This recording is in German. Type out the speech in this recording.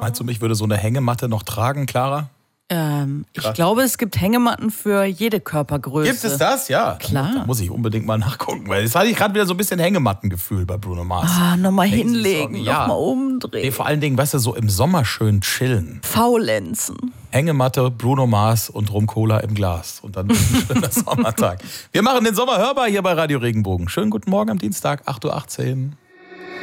Meinst du, mich würde so eine Hängematte noch tragen, Clara? Ich glaube, es gibt Hängematten für jede Körpergröße. Gibt es das? Ja. Klar. Da muss ich unbedingt mal nachgucken, weil jetzt hatte ich gerade wieder so ein bisschen Hängemattengefühl bei Bruno Mars. Nochmal hinlegen, ja. nochmal umdrehen. Nee, vor allen Dingen, weißt du, so im Sommer schön chillen. Faulenzen. Hängematte, Bruno Mars und Rum-Cola im Glas. Und dann ein schöner Sommertag. Wir machen den Sommer hörbar hier bei Radio Regenbogen. Schönen guten Morgen am Dienstag, 8:18 Uhr.